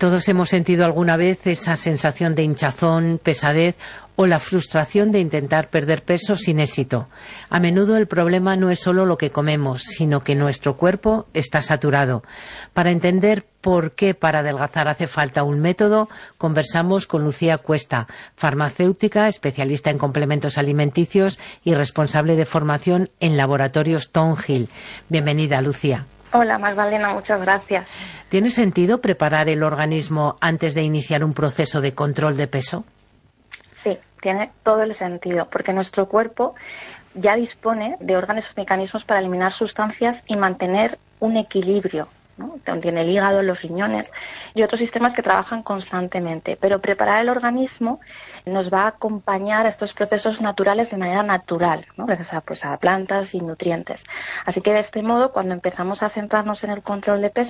Todos hemos sentido alguna vez esa sensación de hinchazón, pesadez o la frustración de intentar perder peso sin éxito. A menudo el problema no es solo lo que comemos, sino que nuestro cuerpo está saturado. Para entender por qué para adelgazar hace falta un método, conversamos con Lucía Cuesta, farmacéutica, especialista en complementos alimenticios y responsable de formación en Laboratorios Thornhill. Bienvenida, Lucía. Hola Magdalena, muchas gracias. ¿Tiene sentido preparar el organismo antes de iniciar un proceso de control de peso? Sí, tiene todo el sentido, porque nuestro cuerpo ya dispone de órganos y mecanismos para eliminar sustancias y mantener un equilibrio, ¿no? Tiene el hígado, los riñones y otros sistemas que trabajan constantemente, pero preparar el organismo nos va a acompañar a estos procesos naturales de manera natural, ¿no? Gracias a plantas y nutrientes. Así que de este modo, cuando empezamos a centrarnos en el control de peso,